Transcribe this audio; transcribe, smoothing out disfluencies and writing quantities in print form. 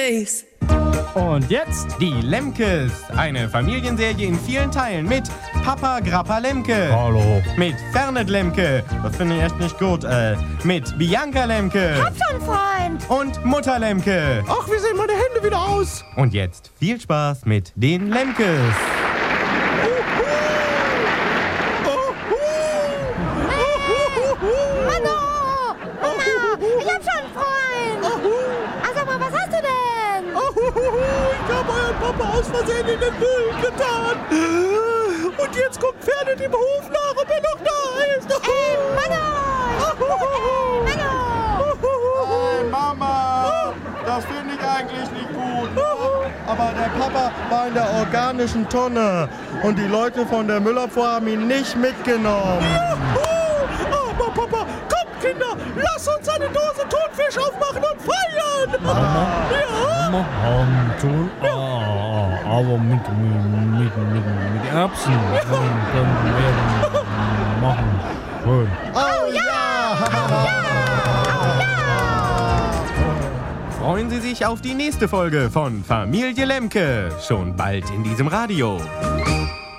Lemkes. Und jetzt die Lemkes. Eine Familienserie in vielen Teilen mit Papa Grappa Lemke. Hallo. Mit Fernet Lemke. Das finde ich echt nicht gut. Mit Bianca Lemke. Hab schon, Freund. Und Mutter Lemke. Ach, wie sehen meine Hände wieder aus? Und jetzt viel Spaß mit den Lemkes. Ich hab schon einen Freund. Sag mal, was hast du denn? Ich habe euren Papa aus Versehen in den Müll getan. Und jetzt kommt Fernet im Hof nach, ob er noch da ist. Ey, Manno! Hey Mama, das finde ich eigentlich nicht gut. Aber der Papa war in der organischen Tonne und die Leute von der Müllabfuhr haben ihn nicht mitgenommen. Aber Papa, kommt Kinder, lass uns eine Dose Thunfisch aufmachen und feiern. Ja? Aber mit Erbsen können wir machen. Schön. Oh ja! Freuen Sie sich auf die nächste Folge von Familie Lemke. Schon bald in diesem Radio.